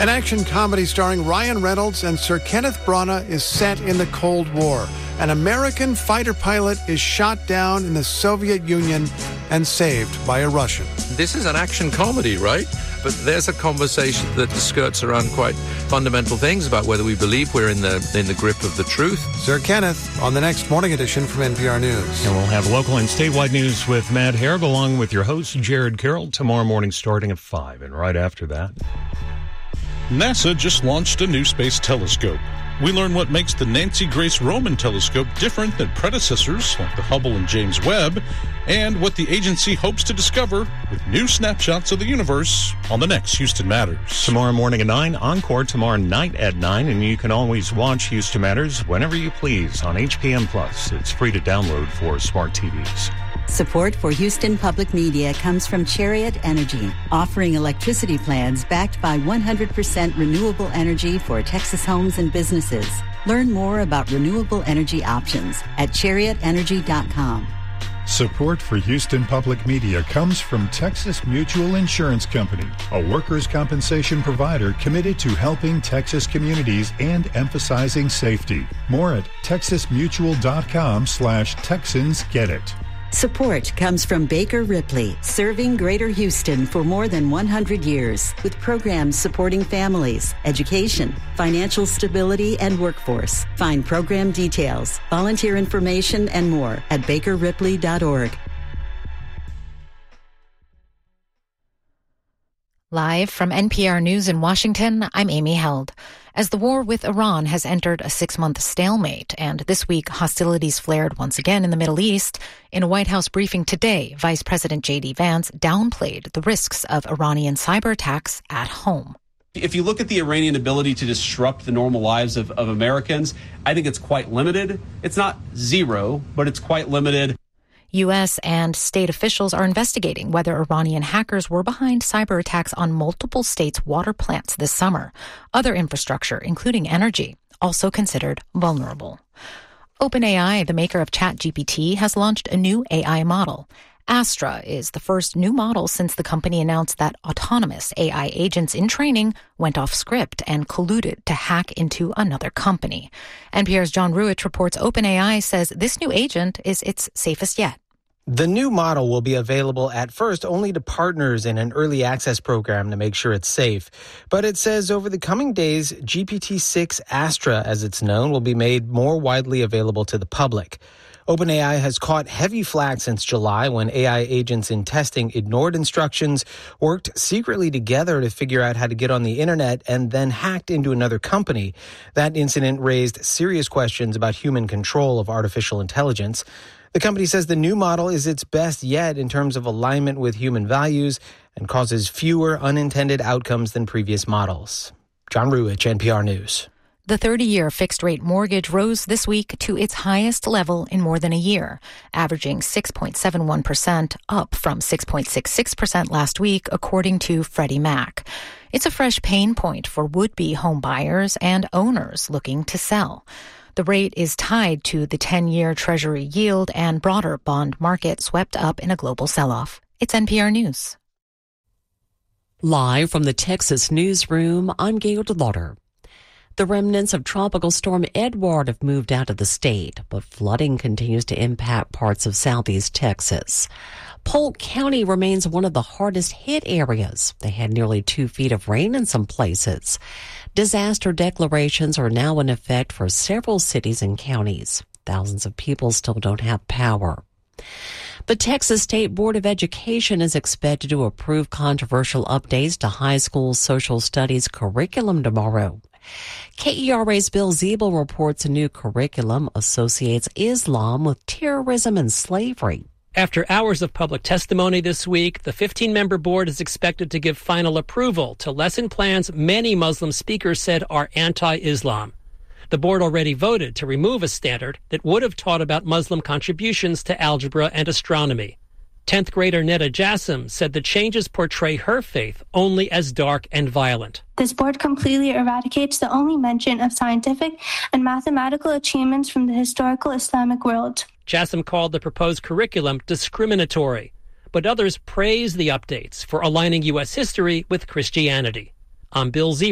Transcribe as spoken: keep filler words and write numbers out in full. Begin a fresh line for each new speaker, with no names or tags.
An action comedy starring Ryan Reynolds and Sir Kenneth Branagh is set in the Cold War. An American fighter pilot is shot down in the Soviet Union and saved by a Russian.
This is an action comedy, right? But there's a conversation that skirts around quite fundamental things about whether we believe we're in the in the grip of the truth.
Sir Kenneth on the next morning edition from N P R News.
And we'll have local and statewide news with Matt Harrick along with your host, Jared Carroll, tomorrow morning starting at five. And right after that,
NASA just launched a new space telescope. We learn what makes the Nancy Grace Roman telescope different than predecessors like the Hubble and James Webb, and what the agency hopes to discover with new snapshots of the universe on the next Houston Matters.
Tomorrow morning at nine, encore tomorrow night at nine, and you can always watch Houston Matters whenever you please on H P M Plus. It's free to download for smart T Vs.
Support for Houston Public Media comes from Chariot Energy, offering electricity plans backed by one hundred percent renewable energy for Texas homes and businesses. Learn more about renewable energy options at chariot energy dot com.
Support for Houston Public Media comes from Texas Mutual Insurance Company, a workers' compensation provider committed to helping Texas communities and emphasizing safety. More at texas mutual dot com slash Texans Get It.
Support comes from Baker Ripley, serving Greater Houston for more than one hundred years, with programs supporting families, education, financial stability, and workforce. Find program details, volunteer information, and more at baker ripley dot org.
Live from N P R News in Washington, I'm Amy Held. As the war with Iran has entered a six-month stalemate, and this week hostilities flared once again in the Middle East, in a White House briefing today, Vice President J D. Vance downplayed the risks of Iranian cyber attacks at home.
If you look at the Iranian ability to disrupt the normal lives of, of Americans, I think it's quite limited. It's not zero, but it's quite limited.
U S and state officials are investigating whether Iranian hackers were behind cyber attacks on multiple states' water plants this summer. Other infrastructure, including energy, also considered vulnerable. OpenAI, the maker of ChatGPT, has launched a new A I model. Astra is the first new model since the company announced that autonomous A I agents in training went off script and colluded to hack into another company. N P R's John Ruich reports OpenAI says this new agent is its safest yet.
The new model will be available at first only to partners in an early access program to make sure it's safe. But it says over the coming days, G P T six Astra, as it's known, will be made more widely available to the public. OpenAI has caught heavy flack since July when A I agents in testing ignored instructions, worked secretly together to figure out how to get on the internet, and then hacked into another company. That incident raised serious questions about human control of artificial intelligence. The company says the new model is its best yet in terms of alignment with human values and causes fewer unintended outcomes than previous models. John Ruich, N P R News.
The thirty-year fixed-rate mortgage rose this week to its highest level in more than a year, averaging six point seven one percent, up from six point six six percent last week, according to Freddie Mac. It's a fresh pain point for would-be home buyers and owners looking to sell. The rate is tied to the ten-year Treasury yield, and broader bond market swept up in a global sell-off. It's N P R News.
Live from the Texas newsroom, I'm Gail DeLauder. The remnants of Tropical Storm Edward have moved out of the state, but flooding continues to impact parts of southeast Texas. Polk County remains one of the hardest hit areas. They had nearly two feet of rain in some places. Disaster declarations are now in effect for several cities and counties. Thousands of people still don't have power. The Texas State Board of Education is expected to approve controversial updates to high school social studies curriculum tomorrow. K E R A's Bill Ziebel reports a new curriculum associates Islam with terrorism and slavery.
After hours of public testimony this week, the fifteen-member board is expected to give final approval to lesson plans many Muslim speakers said are anti-Islam. The board already voted to remove a standard that would have taught about Muslim contributions to algebra and astronomy. tenth grader Neda Jassim said the changes portray her faith only as dark and violent.
This board completely eradicates the only mention of scientific and mathematical achievements from the historical Islamic world.
Jassim called the proposed curriculum discriminatory, but others praised the updates for aligning U S history with Christianity. I'm Bill Ziebel.